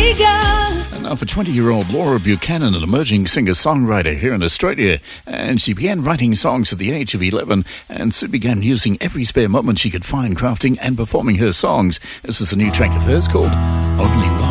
And now for 20-year-old Laura Buchanan, an emerging singer-songwriter here in Australia. And she began writing songs at the age of 11 and soon began using every spare moment she could find crafting and performing her songs. This is a new track of hers called Only One.